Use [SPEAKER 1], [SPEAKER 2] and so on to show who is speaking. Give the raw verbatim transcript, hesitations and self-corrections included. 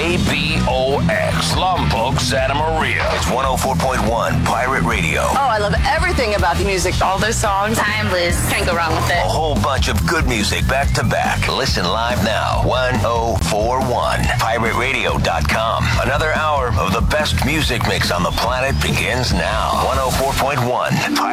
[SPEAKER 1] K B O X, Lombok, Santa Maria. It's one oh four point one Pirate Radio.
[SPEAKER 2] Oh, I love everything about the music. All those songs. Timeless. Can't go wrong with it.
[SPEAKER 1] A whole bunch of good music back to back. Listen live now. one oh four one pirate radio dot com. Another hour of the best music mix on the planet begins now. one oh four point one Pirate